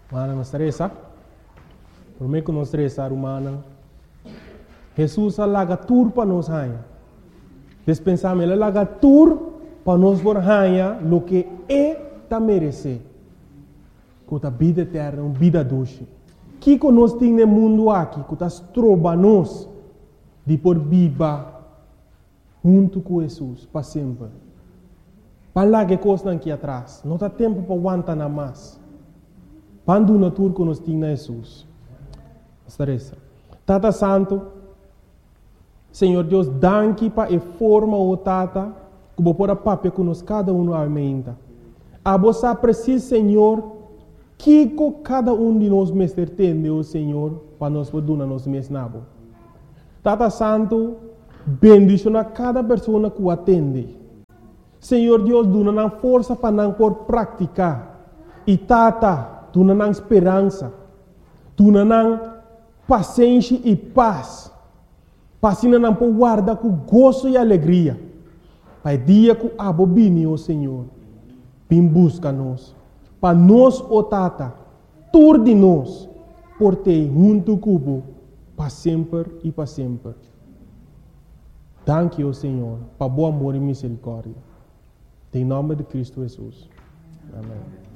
Mana não estressa. Por mim que não estressa, humana. Jesus alaga tur para nós raia. Despensamos ele alaga tur para nós por raia lo que tá merece. Com a vida eterna, uma vida doce. Que nós temos no mundo aqui, que está troba nós de por viva junto com Jesus para sempre. Para lá que coisa aqui atrás, não dá tempo para aguentar nada mais. Quando na tour que nós temos Jesus. Tata Santo, Senhor Deus, danke para a forma o Tata, que vou pôr a papel que nós cada um aumenta. A você precisa, Senhor, que cada um de nós mestre tem, o Senhor, para nós poder nos mesnabo. Tata Santo, bendicionar cada pessoa que o atende. Senhor Deus, dona força para não por praticar. E Tata, dona esperança. Dona paciência e paz. Passina não por guardar com gozo e alegria. Para dia que abobine, o Senhor, vem busca nós. Para nós, o Tata, tur de nós, por ter junto cubo, para sempre e para sempre. Danke, o Senhor, para bom amor e misericórdia. Em nome de Cristo Jesus. Amém.